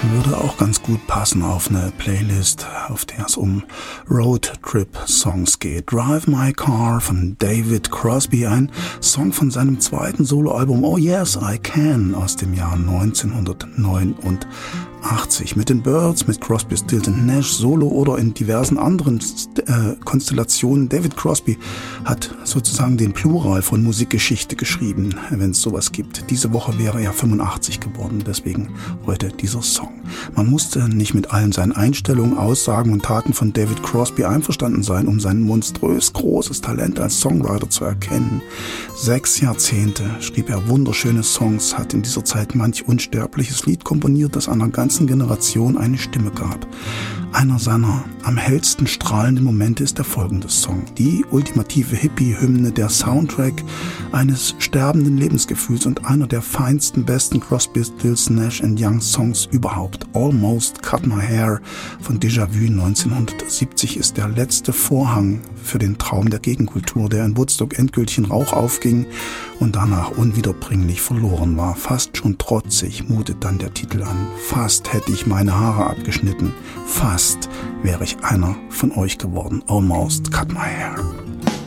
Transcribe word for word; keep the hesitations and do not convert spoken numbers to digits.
würde auch ganz gut passen auf eine Playlist, auf der es um Roadtrip-Songs geht. Drive My Car von David Crosby, ein Song von seinem zweiten Soloalbum Oh Yes, I Can aus dem Jahr neunzehnhundertneunundachtzig. Mit den Byrds, mit Crosby, Stills und Nash solo oder in diversen anderen äh, Konstellationen. David Crosby hat sozusagen den Plural von Musikgeschichte geschrieben, wenn es sowas gibt. Diese Woche wäre er fünfundachtzig geworden, deswegen heute dieser Song. Man musste nicht mit allen seinen Einstellungen, Aussagen und Taten von David Crosby einverstanden sein, um sein monströs großes Talent als Songwriter zu erkennen. Sechs Jahrzehnte schrieb er wunderschöne Songs, hat in dieser Zeit manch unsterbliches Lied komponiert, das einer ganzen Generation eine Stimme gab. Einer seiner am hellsten strahlenden Momente ist der folgende Song. Die ultimative Hippie-Hymne, der Soundtrack eines sterbenden Lebensgefühls und einer der feinsten, besten Crosby, Stills, Nash and Young Songs überhaupt. Almost Cut My Hair von Déjà-vu neunzehnhundertsiebzig ist der letzte Vorhang für den Traum der Gegenkultur, der in Woodstock endgültig in Rauch aufging und danach unwiederbringlich verloren war. Fast schon trotzig mutet dann der Titel an. Fast hätte ich meine Haare abgeschnitten. Fast wäre ich einer von euch geworden. Almost Cut My Hair.